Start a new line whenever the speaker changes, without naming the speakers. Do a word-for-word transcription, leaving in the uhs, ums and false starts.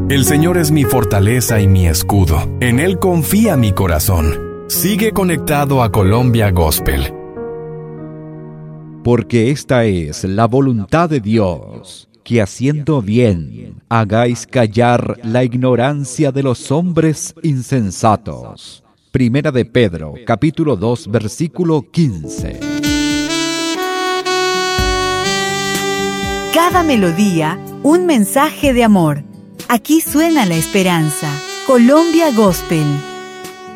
El Señor es mi fortaleza y mi escudo. En Él confía mi corazón. Sigue conectado a Colombia Gospel.
Porque esta es la voluntad de Dios, que haciendo bien hagáis callar la ignorancia de los hombres insensatos. Primera de Pedro, capítulo dos, versículo quince.
Cada melodía, un mensaje de amor. Aquí suena la esperanza. Colombia Gospel.